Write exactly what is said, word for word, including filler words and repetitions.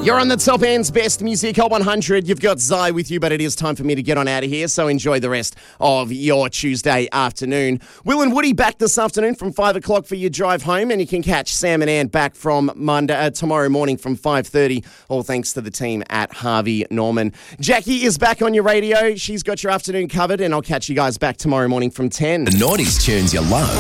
You're on the Top End's Best Music Hot one hundred. You've got Zai with you, but it is time for me to get on out of here, so enjoy the rest of your Tuesday afternoon. Will and Woody back this afternoon from five o'clock for your drive home, and you can catch Sam and Ann back from Monday, uh, tomorrow morning from five thirty, all thanks to the team at Harvey Norman. Jackie is back on your radio. She's got your afternoon covered, and I'll catch you guys back tomorrow morning from ten. The nineties tunes you love